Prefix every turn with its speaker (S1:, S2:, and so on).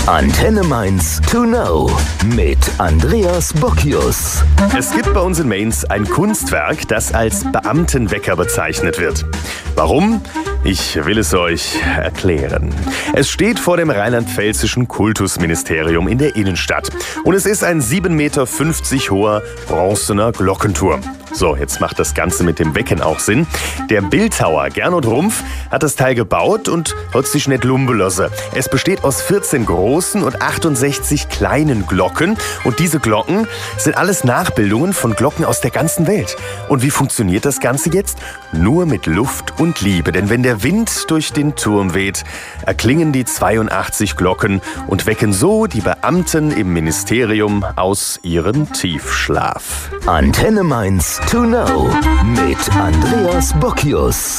S1: Antenne Mainz to know mit Andreas Bockius.
S2: Es gibt bei uns in Mainz ein Kunstwerk, das als Beamtenwecker bezeichnet wird. Warum? Ich will es euch erklären. Es steht vor dem rheinland-pfälzischen Kultusministerium in der Innenstadt. Und es ist ein 7,50 Meter hoher bronzener Glockenturm. So, jetzt macht das Ganze mit dem Wecken auch Sinn. Der Bildhauer Gernot Rumpf hat das Teil gebaut und hat sich nicht lumpen lassen. Es besteht aus 14 großen und 68 kleinen Glocken. Und diese Glocken sind alles Nachbildungen von Glocken aus der ganzen Welt. Und wie funktioniert das Ganze jetzt? Nur mit Luft und Liebe. Denn wenn der Wind durch den Turm weht, erklingen die 82 Glocken und wecken so die Beamten im Ministerium aus ihrem Tiefschlaf.
S1: Antenne Mainz to know mit Andreas Bockius.